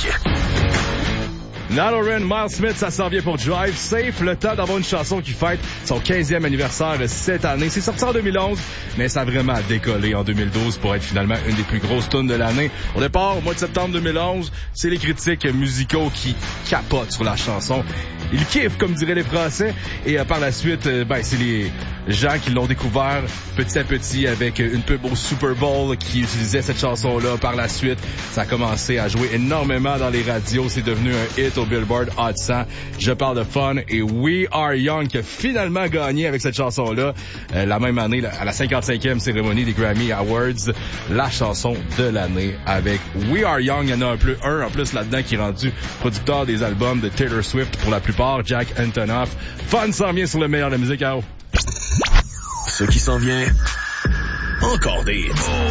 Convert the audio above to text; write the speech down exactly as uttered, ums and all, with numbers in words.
Musique. Not Oren, Miles Smith, ça s'en vient pour Drive Safe. Le temps d'avoir une chanson qui fête son quinzième anniversaire cette année. C'est sorti en deux mille onze, mais ça a vraiment décollé en deux mille douze pour être finalement une des plus grosses tunes de l'année. Au départ, au mois de septembre deux mille onze, c'est les critiques musicaux qui capotent sur la chanson. Ils kiffent, comme diraient les Français. Et euh, par la suite, euh, ben c'est les gens qui l'ont découvert petit à petit avec une pub au Super Bowl qui utilisait cette chanson-là. Par la suite, ça a commencé à jouer énormément dans les radios. C'est devenu un hit au Billboard Hot cent. Je parle de Fun et We Are Young qui a finalement gagné avec cette chanson-là. Euh, la même année, à la cinquante-cinquième cérémonie des Grammy Awards, la chanson de l'année avec We Are Young. Il y en a un peu un en plus là-dedans qui est rendu producteur des albums de Taylor Swift pour la plupart, Jack Antonoff. Fun s'en vient sur le meilleur de la musique. À Ce qui s'en vient, encore des hits.